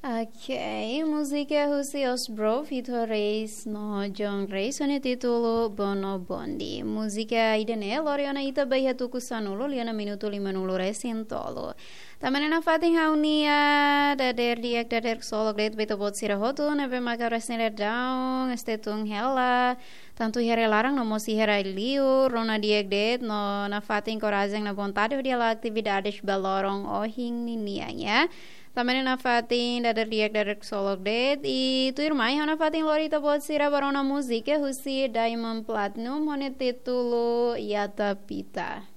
Ok, música Husi Osbro features no John Ray sono titolo Bono Bondi. Música idene Loriana ita bayha tuku sanulo liana minuto 50 resintolo. Tamanena fating haunia dader diak dader solo great beta bot sira hotu nebe maka resnere daung estetung hela. Tanto here larang no mosi hera liu rona diak det no na fating korazeng na vontade dia la atividades balorong ohing ninianya. Tamane na fatin dader diak dader solo det itu irmai hana fatin lorita bot sira barona musike husi diamond platinum hone titulo yata pita.